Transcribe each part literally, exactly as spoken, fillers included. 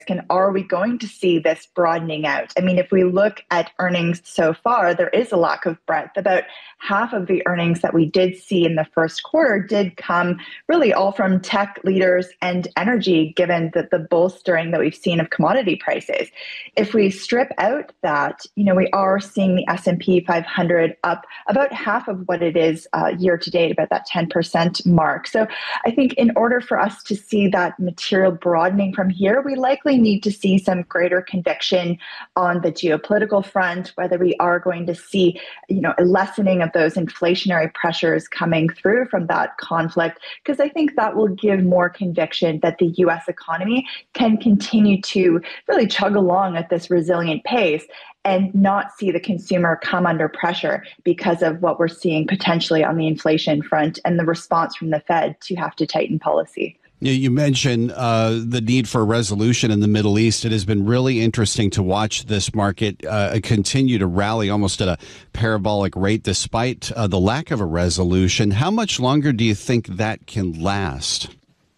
And are we going to see this broadening out? I mean, if we look at earnings so far, there is a lack of breadth. About half of the earnings that we did see in the first quarter did come really all from tech leaders and energy, given that the bolstering that we've seen of commodity prices. If we strip out that, you know, we are seeing the S and P five hundred up about half of what it is uh, year to date, about that ten percent mark. So I think in order for us to see that material broadening from here, we likely need to see some greater conviction on the geopolitical front, whether we are going to see, you know, a lessening of those inflationary pressures coming through from that conflict, because I think that will give more conviction that the U S economy can continue to really chug along at this resilient pace and not see the consumer come under pressure because of what we're seeing potentially on the inflation front and the response from the Fed to have to tighten policy. You mentioned uh, the need for resolution in the Middle East. It has been really interesting to watch this market uh, continue to rally almost at a parabolic rate despite uh, the lack of a resolution. How much longer do you think that can last?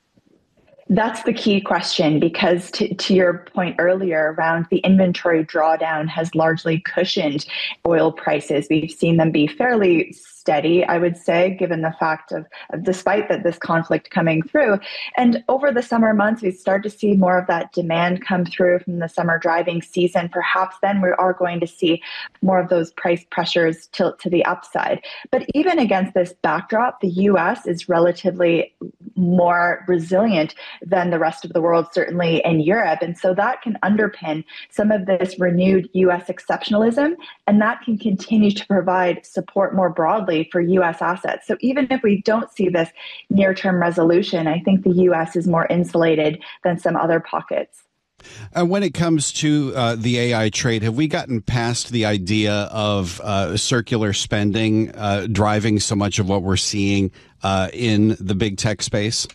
That's the key question, because to, to your point earlier around the inventory drawdown has largely cushioned oil prices. We've seen them be fairly steady, I would say, given the fact of, of despite that this conflict coming through. And over the summer months, we start to see more of that demand come through from the summer driving season. Perhaps then we are going to see more of those price pressures tilt to the upside. But even against this backdrop, the U S is relatively more resilient than the rest of the world, certainly in Europe. And so that can underpin some of this renewed U S exceptionalism, and that can continue to provide support more broadly for U S assets. So even if we don't see this near-term resolution, I think the U S is more insulated than some other pockets. Uh, when it comes to uh, the A I trade, have we gotten past the idea of uh, circular spending uh, driving so much of what we're seeing uh, in the big tech space?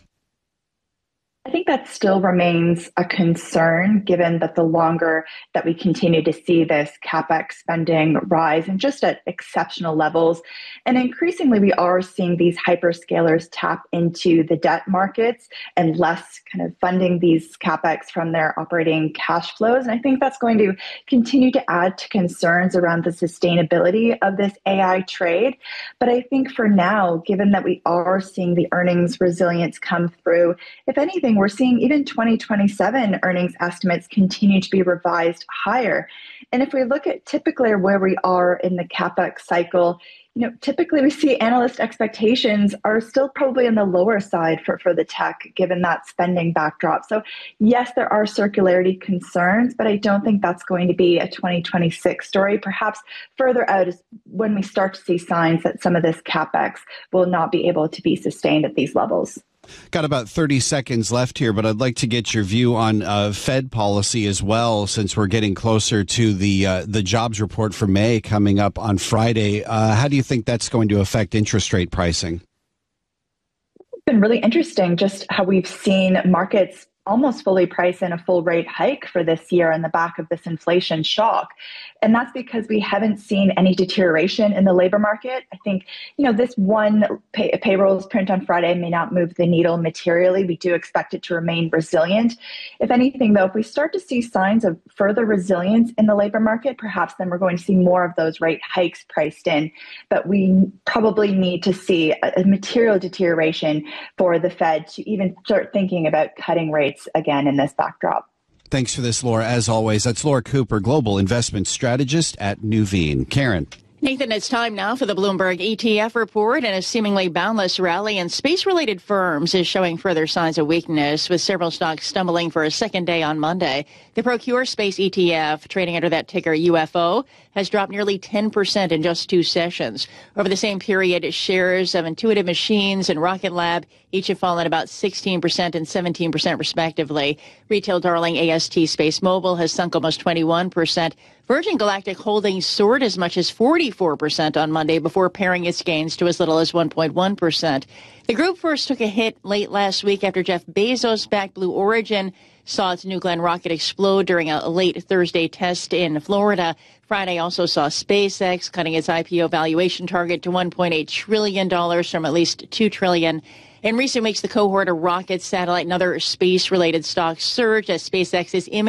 I think that still remains a concern, given that the longer that we continue to see this CapEx spending rise and just at exceptional levels, and increasingly we are seeing these hyperscalers tap into the debt markets and less kind of funding these CapEx from their operating cash flows. And I think that's going to continue to add to concerns around the sustainability of this A I trade. But I think for now, given that we are seeing the earnings resilience come through, if anything, we're seeing even twenty twenty-seven earnings estimates continue to be revised higher. And if we look at typically where we are in the CapEx cycle, you know, typically we see analyst expectations are still probably on the lower side for, for the tech, given that spending backdrop. So yes, there are circularity concerns, but I don't think that's going to be a twenty twenty-six story. Perhaps further out is when we start to see signs that some of this CapEx will not be able to be sustained at these levels. Got about thirty seconds left here, but I'd like to get your view on uh, Fed policy as well, since we're getting closer to the uh, the jobs report for May coming up on Friday. Uh, how do you think that's going to affect interest rate pricing? It's been really interesting just how we've seen markets almost fully price in a full rate hike for this year on the back of this inflation shock. And that's because we haven't seen any deterioration in the labor market. I think, you know, this one pay, payrolls print on Friday may not move the needle materially. We do expect it to remain resilient. If anything, though, if we start to see signs of further resilience in the labor market, perhaps then we're going to see more of those rate hikes priced in. But we probably need to see a, a material deterioration for the Fed to even start thinking about cutting rates again in this backdrop. Thanks for this, Laura. As always, that's Laura Cooper, Global Investment Strategist at Nuveen. Karen. Nathan, it's time now for the Bloomberg E T F report, and a seemingly boundless rally in space-related firms is showing further signs of weakness, with several stocks stumbling for a second day on Monday. The Procure Space E T F, trading under that ticker U F O, has dropped nearly ten percent in just two sessions. Over the same period, shares of Intuitive Machines and Rocket Lab each have fallen about sixteen percent and seventeen percent respectively. Retail darling A S T Space Mobile has sunk almost twenty-one percent. Virgin Galactic Holdings soared as much as forty-four percent on Monday before paring its gains to as little as one point one percent. The group first took a hit late last week after Jeff Bezos-backed Blue Origin saw its New Glenn rocket explode during a late Thursday test in Florida. Friday also saw SpaceX cutting its I P O valuation target to one point eight trillion dollars from at least two trillion dollars. In recent weeks, the cohort of rockets, satellite, and other space-related stocks surged as SpaceX's